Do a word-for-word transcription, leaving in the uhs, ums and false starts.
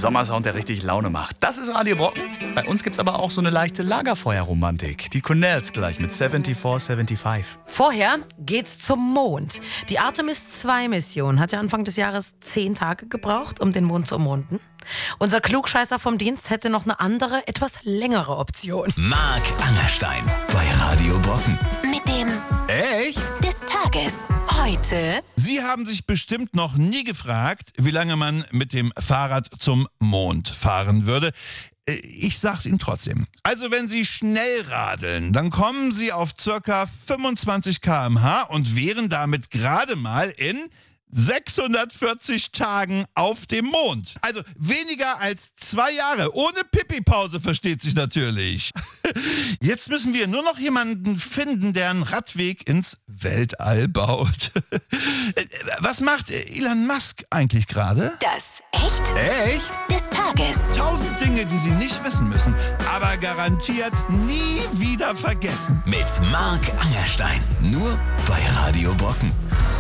Sommersound, der richtig Laune macht. Das ist Radio Brocken. Bei uns gibt's aber auch so eine leichte Lagerfeuerromantik. Die Cornells gleich mit vierundsiebzig fünfundsiebzig. Vorher geht's zum Mond. Die Artemis zwei Mission hat ja Anfang des Jahres zehn Tage gebraucht, um den Mond zu umrunden. Unser Klugscheißer vom Dienst hätte noch eine andere, etwas längere Option. Marc Angerstein bei Radio Brocken. Mit dem Echt? des Tages. Heute Sie haben sich bestimmt noch nie gefragt, wie lange man mit dem Fahrrad zum Mond fahren würde. Äh, Ich sag's Ihnen trotzdem. Also wenn Sie schnell radeln, dann kommen Sie auf ca. fünfundzwanzig Kilometer pro Stunde und wären damit gerade mal in sechshundertvierzig Tagen auf dem Mond. Also weniger als zwei Jahre. Ohne Pipi-Pause, versteht sich natürlich. Jetzt müssen wir nur noch jemanden finden, der einen Radweg ins Weltall baut. Was macht Elon Musk eigentlich gerade? das Echt Echt? des Tages. Tausend Dinge, die Sie nicht wissen müssen, aber garantiert nie wieder vergessen. Mit Marc Angerstein. Nur bei Radio Brocken.